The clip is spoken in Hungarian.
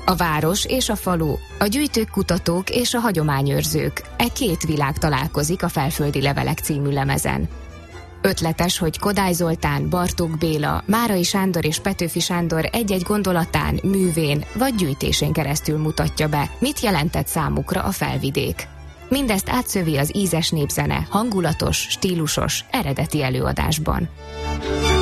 A város és a falu, a gyűjtők, kutatók és a hagyományőrzők, két világ találkozik a Felföldi Levelek című lemezen. Ötletes, hogy Kodály Zoltán, Bartók Béla, Márai Sándor és Petőfi Sándor egy-egy gondolatán, művén vagy gyűjtésén keresztül mutatja be, mit jelentett számukra a Felvidék. Mindezt átszövi az ízes népzene, hangulatos, stílusos, eredeti előadásban.